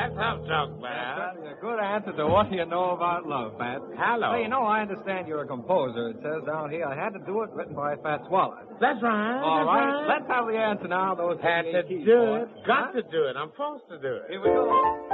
That's how talk, man. That's a good answer to what you know about love, Pat. Hello. Hey, I understand you're a composer. It says down here, I had to do it, written by Fats Waller. That's right. All right. Right. Let's have the answer now. Those Had to keys, do boy. it. Got to do it. I'm forced to do it. Here we go.